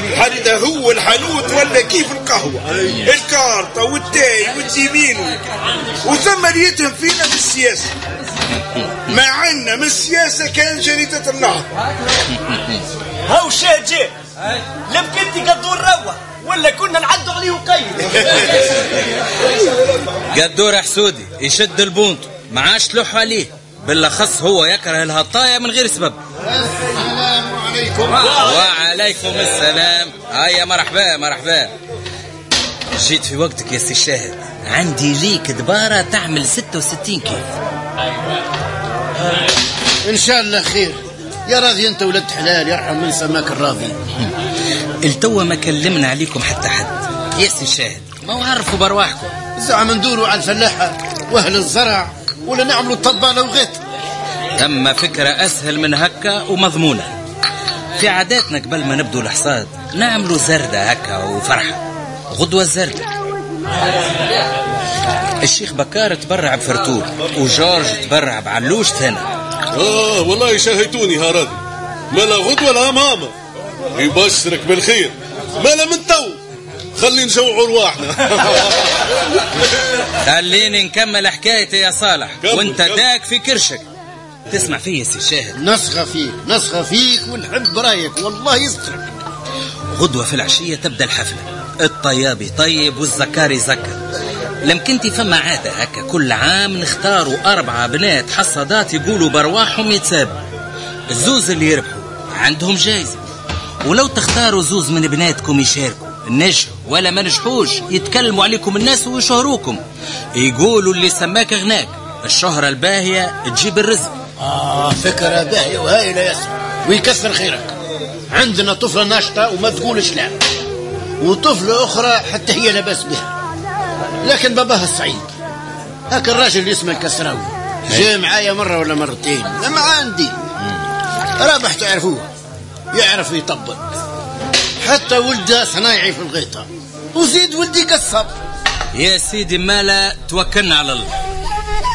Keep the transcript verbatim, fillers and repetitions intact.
حتى هو الحانوت ولا كيف القهوة الكارطة والتاي والديمينو، وثم اللي يتهم فينا بالسياسة، ما عنا من السياسة كان جريدة النهضة. هاو شاجي لم كنتي قدور روح ولا كنا نعدوا عليه وقيد. قدور حسودي يشد البونط ما عاش لوح عليه، بالاخص هو يكره الهطايا من غير سبب. السلام عليكم. وعليكم السلام. هيا مرحبا مرحبا. جيت في وقتك يا سي الشاهد، عندي ليك دبارة تعمل ستة وستين كيف. ان شاء الله خير يا راضي، انت ولد حلال يرحم من سماك الراضي. التوى ما كلمنا عليكم حتى حد يا سي الشاهد، ما عرفوا برواحكم. زعما ندوروا على الفلاحة واهل الزرع ولا نعملوا طبانة وغيط؟ تم فكرة أسهل من هكا ومضمونة. في عاداتنا قبل ما نبدو الحصاد نعملوا زردة هكا وفرحة. غدوة الزردة الشيخ بكار تبرع بفرتور وجورج تبرع بعلوش ثاني. آه والله شاهدوني هارد مالا غدوة لا ماما يبشرك بالخير، مالا من تو خلي نجوعوا رواحنا. خليني نكمل حكايتي يا صالح وانت داك في كرشك تسمع فيه يا سي الشاهد. نسخة فيك نسخة فيك ونحب برايك والله يسترك. غدوة في العشية تبدأ الحفلة، الطيابي طيب والزكاري زكر. لم كنتي فما عادة هكا كل عام نختاروا أربعة بنات حصادات يقولوا برواحهم يتسابوا، الزوز اللي يربحوا عندهم جايزة، ولو تختاروا زوز من بناتكم يشاركوا نجحوا ولا ما نجحوش يتكلموا عليكم الناس ويشهروكم، يقولوا اللي سماك غناك. الشهرة الباهية تجيب الرزق. آه فكرة باهية وهايلة يا اسم ويكثر خيرك. عندنا طفلة ناشطة وما تقولش لا، وطفلة أخرى حتى هي لباس بها لكن باباها السعيد. هاك الراجل اللي اسمه الكسراوي جاء معايا مرة ولا مرتين لما عندي رابح تعرفوه، يعرف يطبل، حتى ولده صنايعي في الغيطة، وزيد ولدي قصب. يا سيدي مالا توكلنا على الله.